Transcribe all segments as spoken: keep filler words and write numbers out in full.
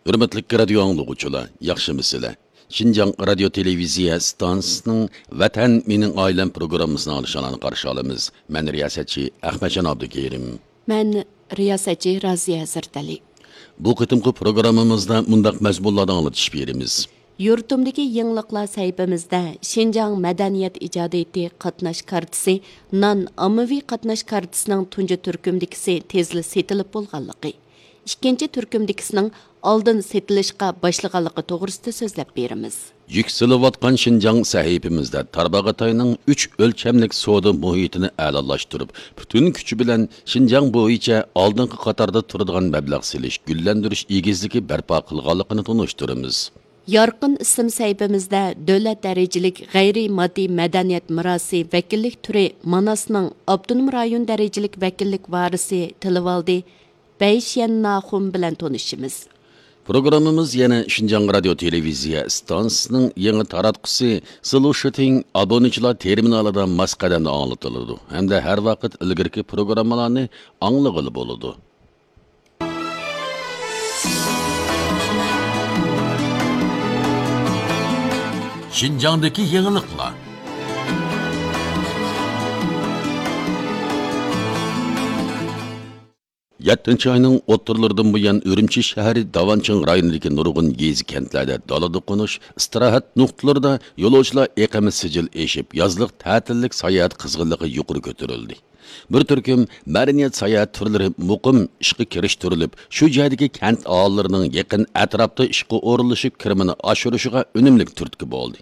Hürmetli radio anlıqçılar, yaxşımısınızlar? Şinjan Radio Televiziya stansiyasının Vatan Mening Ailem programmasını alışanlarını qarşı alamiz. Men riyasatchi Ahmadjon Abdukerim. Men riyasatchi Raziya Hazratali. Bu qitimqi programmamizda mundaq mazmunlardan anlatish beramiz. Yurtumdagi yangiliklar sayfamizda Şinjan madaniyat ijodiyati qatnash kartasi, non ommaviy qatnash kartasining tunji turkumdikisi tezli setilib bo'lganligi, ikkinchi turkumdikisining oldin setilishga boshlaganligi to'g'risida so'zlab beramiz. Yükselivatqan Şinjan sahifimizda Tarbag'atayning uch o'lchamlik savdo muhitini a'lolashtirib, butun kuchi bilan Şinjan bo'yicha oldingi qatorda turadigan mablag' selish, gullantirish egizligi barpo qilganligini tunishtiramiz. Yorqin ism sayfimizda davlat darajalik g'ayriy moddiy madaniyat mirosi vakillik turi Manasning Abdunum rayon darajalik vakillik varisi Tilivaldi Bayshan Naxum bilan tanishimiz. Programımız yana Şinjan Radio Televiziya stansiyasining yangi taratqusi Solution abonechilar terminalida masqadamda anlatılırdı. Hem de her vaqt ilgirki programmalarni anglag'ili bo'ladi. Şinjandagi yangiliklar. yettinchi ayning o'ttirlaridan buyon Urumchi shahri Davanching rayonidagi nurg'un yezi kentlarda dalada qo'nish, istirohat nuqtalarida yo'lovchilar eqimi sijil eshib, yozliq ta'tillik sayohat qizg'inligi yuqori ko'tarildi. Bir turkum madaniyat sayohat turlari muqim ishga kirishtirilib, shu joydagi kent aholilarining yaqin atrofda ishga o'rinlashib kirimini oshirishiga unumli turtki bo'ldi.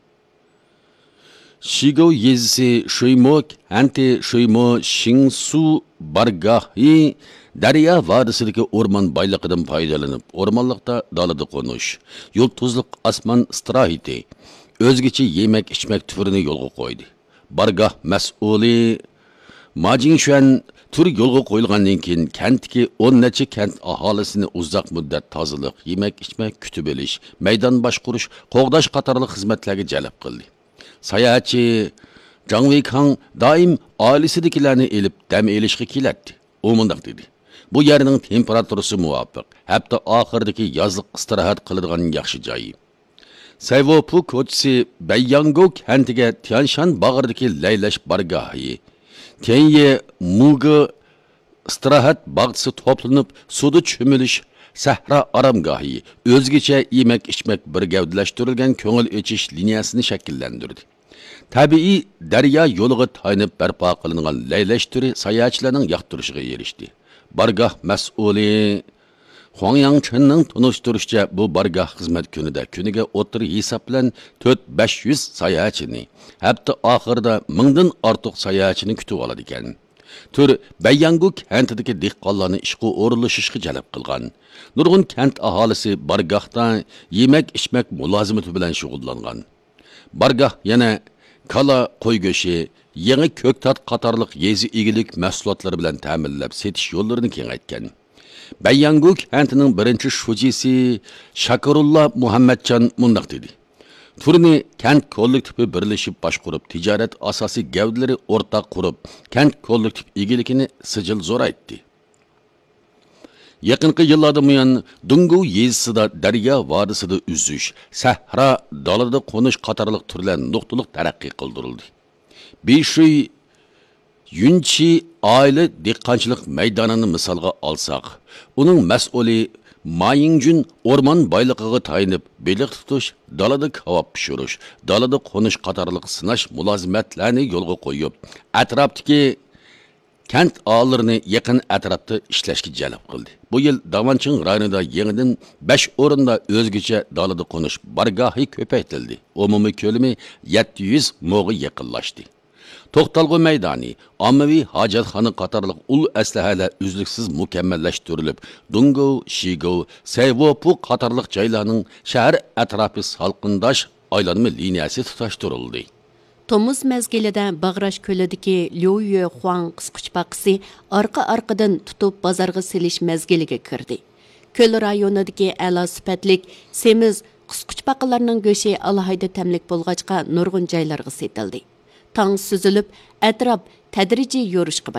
Shigo yezisi Shoymo Hanti Shoymo Shingsu bargahi Darya vadisidagi o'rmon boyligidan foydalanib, o'rmonliqda dalada qo'nish, yulduzliq osmon istirahati, o'zgacha yemak ichmak turini yo'lga qo'ydi. Bargoh mas'uli Majinshuan tur yo'lga qo'yilgandan keyin kentdagi o'n necha kent aholisini uzoq muddat tozalik, yemak ichmak kutib olish, maydon boshqurish, qo'g'dash qatorli xizmatlarga jalb qildi. Sayohatchi Zhang Weikang doim oilasidagilarni elib dam olishga keladi. U mundaq dedi: Bu yerning temperaturasi muvofiq, hatto oxirdagi yozliq istirohat qiladigan yaxshi joyi. Sayvopu ko'chasi Bayyango kentiga Tianshan bag'ridagi laylash bargohi, Tenye Mugi istirohat bog'chisi to'planib, suvda cho'milish sahra aramgohi, o'zgacha yemak ichmak bir gavdalashtirilgan ko'ngil echish liniyasini shakllantirdi. Tabiiy daryo yo'liga tayanib barpo qilingan laylash turi sayohatchilarning yoqtirishiga erishdi. Bargoh mas'uli Huang Yangchenning tunishtirishicha, bu bargoh xizmat kunida kuniga o'tir hisob bilan to'rt ming besh yuz sayohatchini, hafta oxirida mingdan ortiq sayohatchini kutib oladi ekan. Tur Bayyango kentidagi dehqonlarni ishga o'rinlashishga jalb qilgan. Nurg'un kent aholisi bargohda yemak ichmak mulozimati bilan shug'ullangan. Bargoh yana kala, qo'y go'shi, yangi ko'ktat qatorliq yezi egilik mahsulotlari bilan ta'minlab setish yo'llarini kengaytgan. Bayyango kentining birinchi shujisi Shakurulla Muhammadjon mundaq dedi: Turni kent kollektivi birlashib boshqurib, tijorat asosiy gavdalari o'rtaq qurib, kent kollektiv egiligini sijil zo'raytdi. Yaqinqi yillarda buyon Dungu yezisida daryo vodisida uzish, sahra, dalada qo'nish qatorliq turlar nuqtaliq taraqqiy qildirildi. Beshuy Yunchi oila dehqonchilik maydonini misolga olsak, uning mas'uli Mayingjun o'rmon boyligiga tayinib, beliq tutish, dalada kavob pishirish, dalada qo'nish qatorliq sinash mulozimatlarni yo'lga qo'yib, atrofdagi kent aholilarini yaqin atrofda ishlashga jalb qildi. Bu yil Davanching rayonida yangidan besh o'rinda o'zgacha dalada qo'nish bargohi ko'paytirildi. Umumiy ko'lami yetti yuz mo'ga yaqinlashdi. To'xtalg'u maydoni, ommaviy hojatxona qatorliq ul aslahalar uzluksiz mukammallashtirilib, Dungo, Shigo, Sayvopu qatorliq joylarning shahar atrofi salqindosh aylanma liniyasi tutashtirildi. Tomuz mezgilida Bag'rash ko'lidagi Liuye Huang qisqichbaqisi orqa-orqadan tutib bozorga selish mezgiliga kirdi. Ko'l rayonidagi a'lo sifatlik semiz qisqichbaqalarning go'shi alohida tamlik bo'lg'achqa nurg'un joylarga setildi. Tang suzilib, atrof tadrijiy yo'rishga